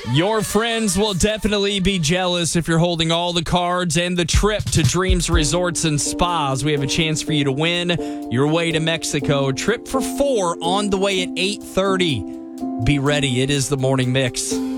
Your friends will definitely be jealous if you're holding all the cards and the trip to Dreams Resorts and Spas. We have a chance for you to win your way to Mexico. Trip for 4 on the way at 8:30. Be ready. It is the Morning Mix.